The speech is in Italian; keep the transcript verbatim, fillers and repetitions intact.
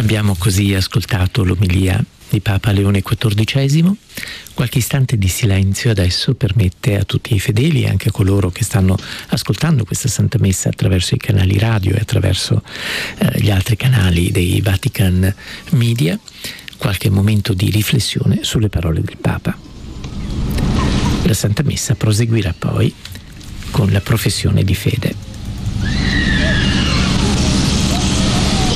Abbiamo così ascoltato l'omelia di Papa Leone quattordicesimo. Qualche istante di silenzio adesso permette a tutti i fedeli e anche a coloro che stanno ascoltando questa Santa Messa attraverso i canali radio e attraverso eh, gli altri canali dei Vatican Media, qualche momento di riflessione sulle parole del Papa. La Santa Messa proseguirà poi con la professione di fede.